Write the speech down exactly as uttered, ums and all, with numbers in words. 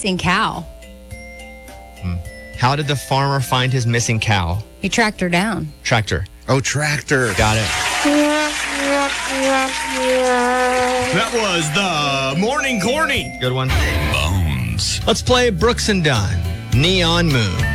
missing cow. How did the farmer find his missing cow? He tracked her down. Tractor. Oh, tractor. Got it. That was the Morning Corny. Good one. Bones. Let's play Brooks and Dunn. Neon Moon.